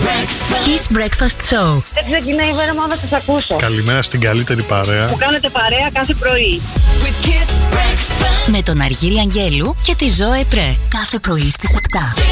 Kiss Breakfast Show. Έτσι ξεκινάει η μέρα μου να σας ακούσω. Καλημέρα στην καλύτερη παρέα. Που κάνετε παρέα κάθε πρωί. Με τον Αργύρι Αγγέλου και τη Ζωέ Πρέ. Κάθε πρωί στις 7.